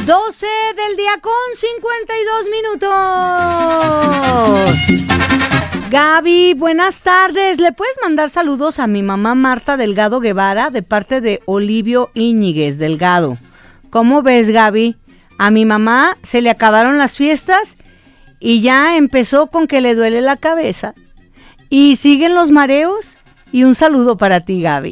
12 del día con 52 minutos. Gaby, buenas tardes. ¿Le puedes mandar saludos a mi mamá Marta Delgado Guevara de parte de Olivio Íñiguez Delgado? ¿Cómo ves, Gaby? A mi mamá se le acabaron las fiestas y ya empezó con que le duele la cabeza. Y siguen los mareos. Y un saludo para ti, Gaby.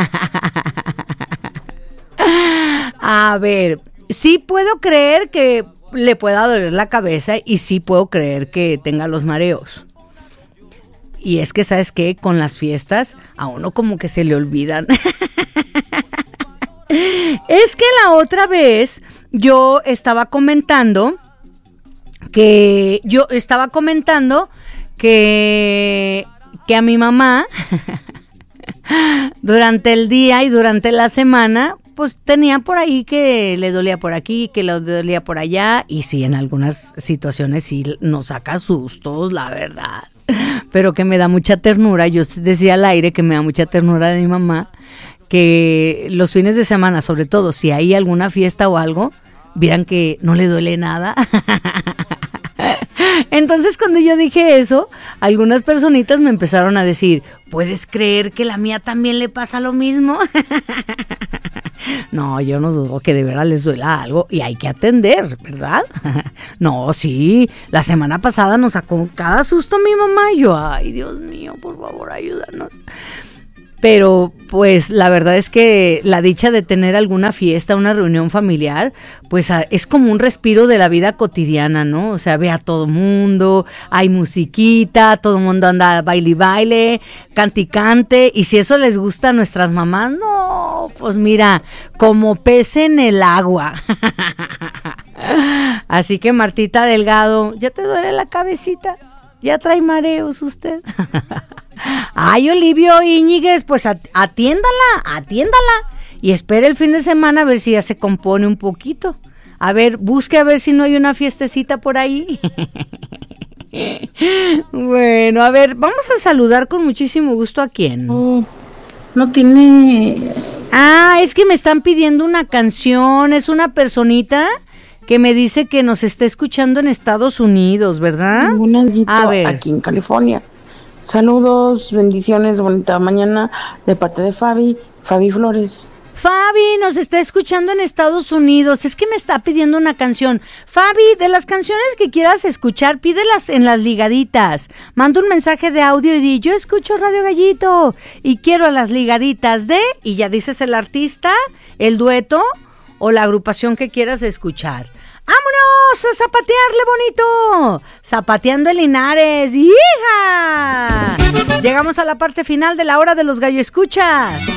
A ver, sí puedo creer que le pueda doler la cabeza y sí puedo creer que tenga los mareos. Y es que, ¿sabes qué? Con las fiestas a uno como que se le olvidan. Es que la otra vez yo estaba comentando que a mi mamá durante el día y durante la semana pues tenía por ahí que le dolía por aquí, que le dolía por allá, y sí, en algunas situaciones sí nos saca sustos, la verdad, pero que me da mucha ternura. Yo decía al aire que me da mucha ternura de mi mamá, que los fines de semana, sobre todo si hay alguna fiesta o algo, vieran que no le duele nada. Entonces, cuando yo dije eso, algunas personitas me empezaron a decir, ¿puedes creer que la mía también le pasa lo mismo? No, yo no dudo que de verdad les duela algo y hay que atender, ¿verdad? No, sí, la semana pasada nos sacó cada susto mi mamá y yo, ay, Dios mío, por favor, ayúdanos. Pero pues la verdad es que la dicha de tener alguna fiesta, una reunión familiar, pues es como un respiro de la vida cotidiana, ¿no? O sea, ve a todo mundo, hay musiquita, todo mundo anda baile y baile, cante y cante, y si eso les gusta a nuestras mamás, no, pues mira, como pez en el agua. Así que Martita Delgado, ¿ya te duele la cabecita? ¿Ya trae mareos usted? Ay, Olivio Íñiguez, pues atiéndala. Y espere el fin de semana a ver si ya se compone un poquito. A ver, busque a ver si no hay una fiestecita por ahí. Bueno, a ver, vamos a saludar con muchísimo gusto a quién. No tiene... Ah, es que me están pidiendo una canción, es una personita que me dice que nos está escuchando en Estados Unidos, ¿verdad? A ver. Aquí en California. Saludos, bendiciones, bonita mañana de parte de Fabi Flores. Fabi nos está escuchando en Estados Unidos, es que me está pidiendo una canción. Fabi, de las canciones que quieras escuchar, pídelas en las ligaditas. Manda un mensaje de audio y di, yo escucho Radio Gallito y quiero las ligaditas de, y ya dices el artista, el dueto o la agrupación que quieras escuchar. ¡Vámonos a zapatearle bonito! Zapateando en Linares. ¡Hija! Llegamos a la parte final de la hora de los gallo escuchas.